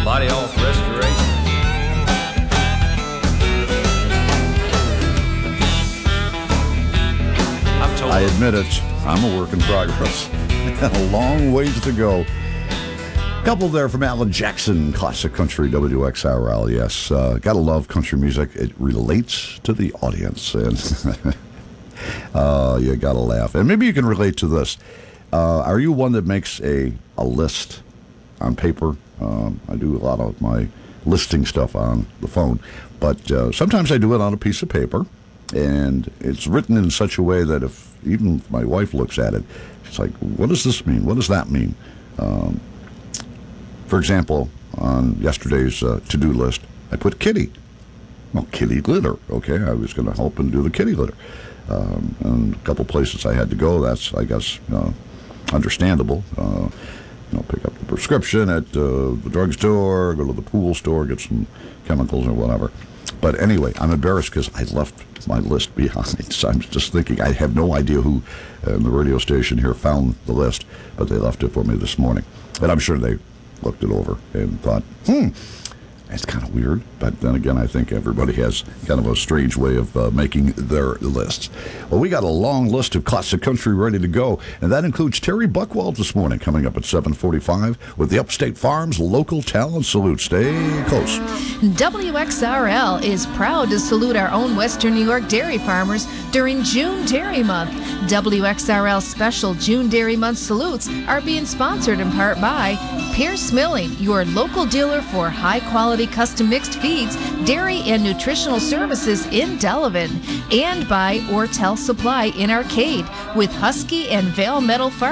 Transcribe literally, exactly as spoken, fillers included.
Body Off Restoration. I'm told. I admit it, I'm a work in progress. A long ways to go. Couple there from Alan Jackson, classic country, W X R L. Yes, uh, gotta love country music. It relates to the audience, and uh, you gotta laugh. And maybe you can relate to this. Uh, are you one that makes a, a list on paper? Um, I do a lot of my listing stuff on the phone, but uh, sometimes I do it on a piece of paper, and it's written in such a way that if even if my wife looks at it, she's like, what does this mean? What does that mean? Um, For example, on yesterday's uh, to-do list, I put kitty. Well, kitty litter, okay? I was going to help and do the kitty litter. Um, and a couple places I had to go, that's, I guess, uh, understandable. Uh, you know, pick up the prescription at uh, the drugstore, go to the pool store, get some chemicals or whatever. But anyway, I'm embarrassed because I left my list behind. So I'm just thinking, I have no idea who in the radio station here found the list, but they left it for me this morning. And I'm sure they looked it over and thought, hmm, that's kind of weird. But then again, I think everybody has kind of a strange way of uh, making their lists. Well, we got a long list of classic country ready to go, and that includes Terry Buckwald this morning, coming up at seven forty-five with the Upstate Farms Local Talent Salute. Stay close. W X R L is proud to salute our own Western New York dairy farmers during June Dairy Month. W X R L special June Dairy Month salutes are being sponsored in part by Pierce Milling, your local dealer for high-quality custom mixed feeds, dairy, and nutritional services in Delavan, and by Ortel Supply in Arcade with Husky and Vale Metal Farm.